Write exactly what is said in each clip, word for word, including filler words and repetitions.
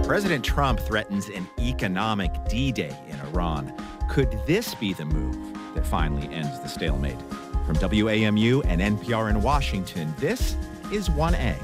President Trump threatens an economic D-Day in Iran. Could this be the move that finally ends the stalemate? From W A M U and N P R in Washington, this is one A.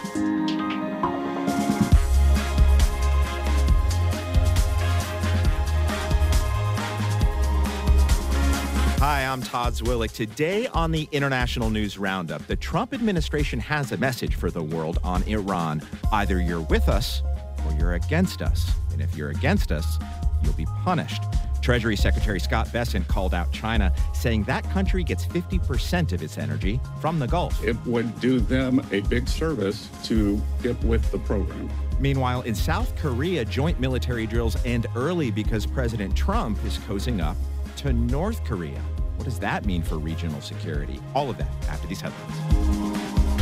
Hi, I'm Todd Zwillich. Today on the International News Roundup, the Trump administration has a message for the world on Iran. Either you're with us or you're against us. And if you're against us, you'll be punished. Treasury Secretary Scott Bessent called out China, saying that country gets fifty percent of its energy from the Gulf. It would do them a big service to get with the program. Meanwhile, in South Korea, joint military drills end early because President Trump is cozying up to North Korea. What does that mean for regional security? All of that after these headlines.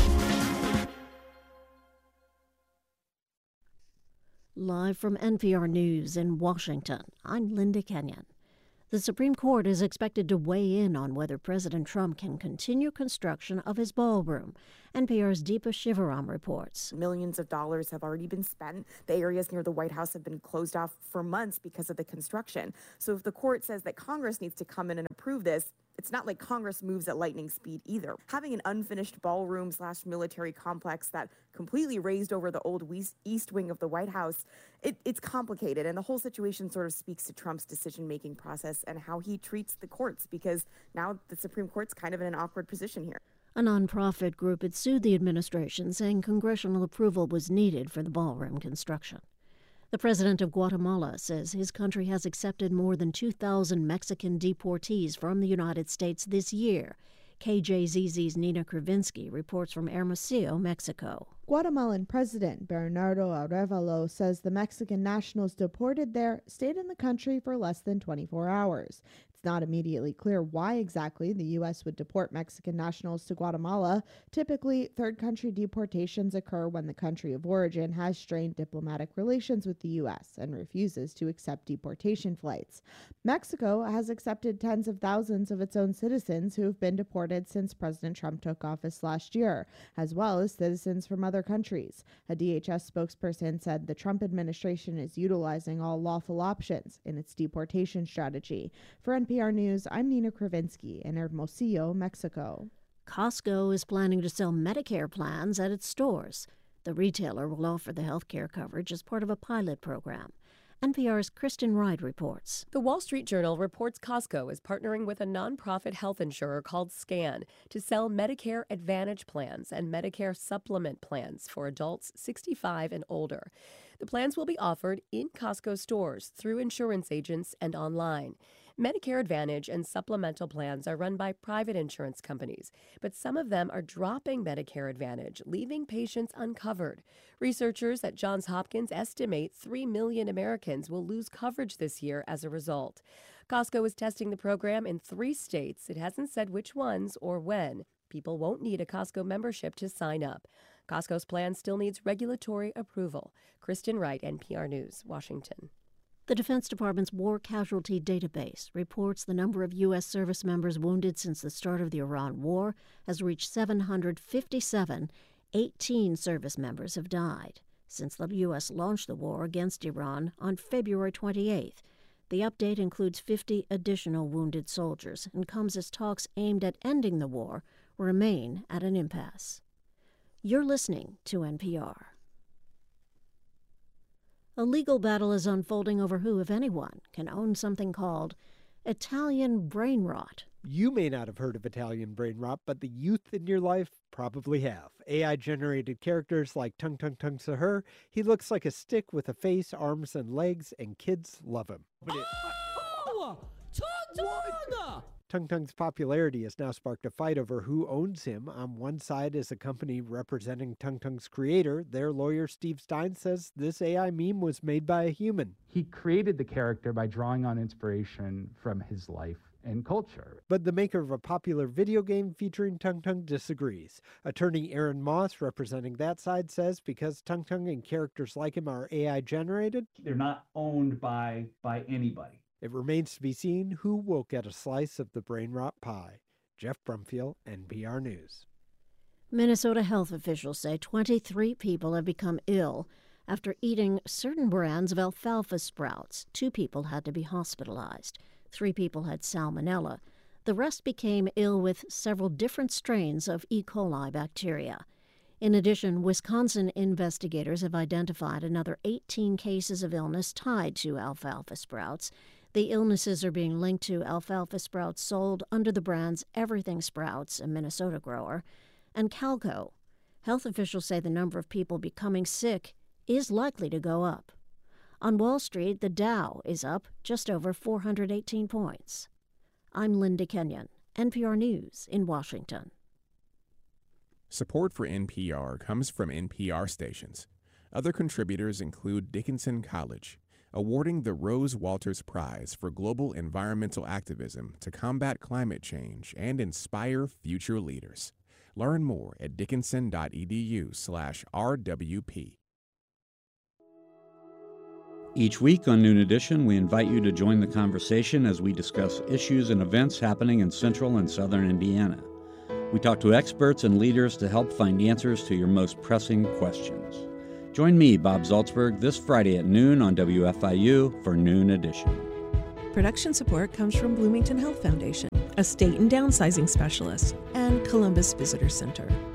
Live from N P R News in Washington, I'm Linda Kenyon. The Supreme Court is expected to weigh in on whether President Trump can continue construction of his ballroom. N P R's Deepa Shivaram reports. Millions of dollars have already been spent. The areas near the White House have been closed off for months because of the construction. So if the court says that Congress needs to come in and approve this, it's not like Congress moves at lightning speed either. Having an unfinished ballroom slash military complex that completely raised over the old east wing of the White House, it, it's complicated. And the whole situation sort of speaks to Trump's decision-making process and how he treats the courts, because now the Supreme Court's kind of in an awkward position here. A nonprofit group had sued the administration, saying congressional approval was needed for the ballroom construction. The president of Guatemala says his country has accepted more than two thousand Mexican deportees from the United States this year. K J Z Z's Nina Kravinsky reports from Hermosillo, Mexico. Guatemalan President Bernardo Arévalo says the Mexican nationals deported there stayed in the country for less than twenty-four hours. It's not immediately clear why exactly the U S would deport Mexican nationals to Guatemala. Typically, third country deportations occur when the country of origin has strained diplomatic relations with the U S and refuses to accept deportation flights. Mexico has accepted tens of thousands of its own citizens who have been deported since President Trump took office last year, as well as citizens from other countries. A D H S spokesperson said the Trump administration is utilizing all lawful options in its deportation strategy. For N P R News, I'm Nina Kravinsky in Hermosillo, Mexico. Costco is planning to sell Medicare plans at its stores. The retailer will offer the health care coverage as part of a pilot program. N P R's Kristen Wright reports. The Wall Street Journal reports Costco is partnering with a nonprofit health insurer called SCAN to sell Medicare Advantage plans and Medicare Supplement plans for adults sixty-five and older. The plans will be offered in Costco stores, through insurance agents, and online. Medicare Advantage and supplemental plans are run by private insurance companies, but some of them are dropping Medicare Advantage, leaving patients uncovered. Researchers at Johns Hopkins estimate three million Americans will lose coverage this year as a result. Costco is testing the program in three states. It hasn't said which ones or when. People won't need a Costco membership to sign up. Costco's plan still needs regulatory approval. Kristen Wright, N P R News, Washington. The Defense Department's War Casualty Database reports the number of U S service members wounded since the start of the Iran war has reached seven hundred fifty-seven. eighteen service members have died since the U S launched the war against Iran on February twenty-eighth. The update includes fifty additional wounded soldiers and comes as talks aimed at ending the war remain at an impasse. You're listening to N P R. A legal battle is unfolding over who, if anyone, can own something called Italian brain rot. You may not have heard of Italian brain rot, but the youth in your life probably have. A I-generated characters like Tung Tung Tung Sahur. He looks like a stick with a face, arms, and legs, and kids love him. But it, oh! Tung Tung! Tung Tung's popularity has now sparked a fight over who owns him. On one side is a company representing Tung Tung's creator. Their lawyer, Steve Stein, says this A I meme was made by a human. He created the character by drawing on inspiration from his life and culture. But the maker of a popular video game featuring Tung Tung disagrees. Attorney Aaron Moss, representing that side, says because Tung Tung and characters like him are A I-generated, they're not owned by, by anybody. It remains to be seen who will get a slice of the brain rot pie. Jeff Brumfield, N P R News. Minnesota health officials say twenty-three people have become ill After eating certain brands of alfalfa sprouts, two people had to be hospitalized. Three people had salmonella. The rest became ill with several different strains of E. coli bacteria. In addition, Wisconsin investigators have identified another eighteen cases of illness tied to alfalfa sprouts. The illnesses are being linked to alfalfa sprouts sold under the brands Everything Sprouts, a Minnesota grower, and Calco. Health officials say the number of people becoming sick is likely to go up. On Wall Street, the Dow is up just over four hundred eighteen points. I'm Linda Kenyon, N P R News in Washington. Support for N P R comes from N P R stations. Other contributors include Dickinson College, awarding the Rose Walters Prize for Global Environmental Activism to combat climate change and inspire future leaders. Learn more at dickinson.edu slash RWP. Each week on Noon Edition, we invite you to join the conversation as we discuss issues and events happening in central and southern Indiana. We talk to experts and leaders to help find answers to your most pressing questions. Join me, Bob Zaltsberg, this Friday at noon on W F I U for Noon Edition. Production support comes from Bloomington Health Foundation, a state and downsizing specialist, and Columbus Visitor Center.